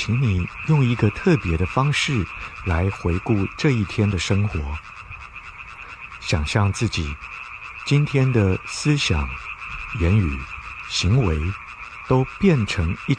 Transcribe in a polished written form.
请你用一个特别的方式来回顾这一天的生活，想象自己今天的思想、言语、行为都变成一